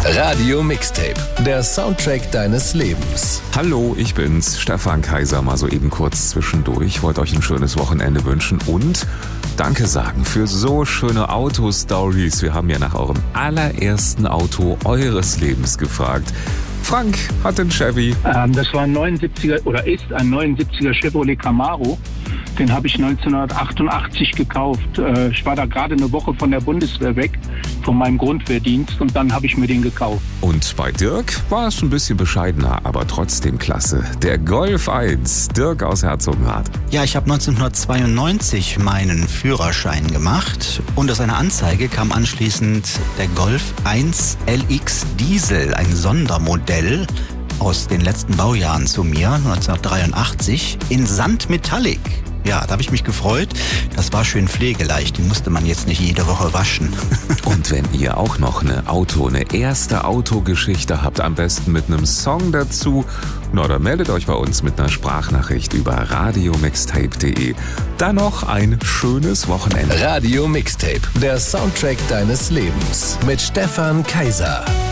Radio Mixtape, der Soundtrack deines Lebens. Hallo, ich bin's, Stefan Kaiser, mal so eben kurz zwischendurch. Wollte euch ein schönes Wochenende wünschen und Danke sagen für so schöne Auto-Stories. Wir haben ja nach eurem allerersten Auto eures Lebens gefragt. Frank hat einen Chevy. Das war ein 79er oder ist ein 79er Chevrolet Camaro. Den habe ich 1988 gekauft. Ich war da gerade eine Woche von der Bundeswehr weg, von meinem Grundwehrdienst, und dann habe ich mir den gekauft. Und bei Dirk war es ein bisschen bescheidener, aber trotzdem klasse. Der Golf 1, Dirk aus Herzogenrath. Ja, ich habe 1992 meinen Führerschein gemacht und aus einer Anzeige kam anschließend der Golf 1 LX Diesel, ein Sondermodell aus den letzten Baujahren zu mir, 1983, in Sandmetallic. Ja, da habe ich mich gefreut. Das war schön pflegeleicht. Die musste man jetzt nicht jede Woche waschen. Und wenn ihr auch noch eine erste Autogeschichte habt, am besten mit einem Song dazu, dann meldet euch bei uns mit einer Sprachnachricht über radiomixtape.de. Dann noch ein schönes Wochenende. Radio Mixtape, der Soundtrack deines Lebens mit Stefan Kaiser.